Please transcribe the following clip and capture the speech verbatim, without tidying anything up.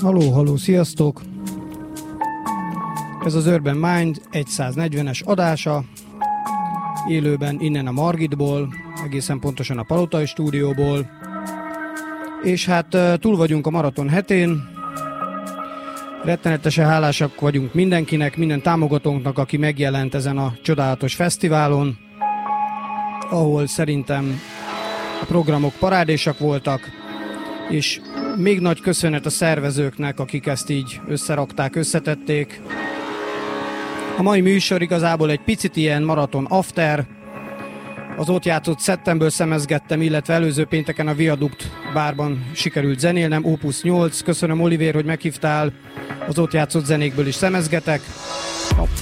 Halló, halló, sziasztok! Ez az Urban Mind száznegyvenes adása, élőben innen a Margitból, egészen pontosan a Palotai stúdióból, és hát túl vagyunk a maraton hetén, rettenetesen hálásak vagyunk mindenkinek, minden támogatónknak, aki megjelent ezen a csodálatos fesztiválon, ahol szerintem a programok parádésak voltak, és még nagy köszönet a szervezőknek, akik ezt így összerakták, összetették. A mai műsor igazából egy picit ilyen maraton after. Az ott játszott szettemből szemezgettem, illetve előző pénteken a Viadukt bárban sikerült zenélnem, Opus nyolc. Köszönöm, Olivér, hogy meghívtál. Az ott játszott zenékből is szemezgetek.